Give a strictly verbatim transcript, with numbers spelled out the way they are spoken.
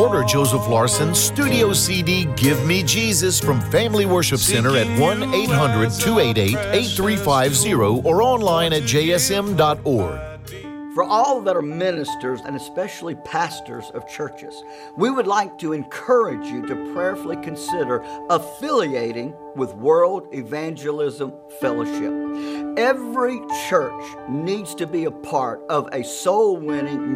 Order Joseph Larson's studio C D, Give Me Jesus, from Family Worship Center at one eight hundred two eight eight eight three five zero or online at j s m dot org. For all that are ministers and especially pastors of churches, we would like to encourage you to prayerfully consider affiliating with World Evangelism Fellowship. Every church needs to be a part of a soul-winning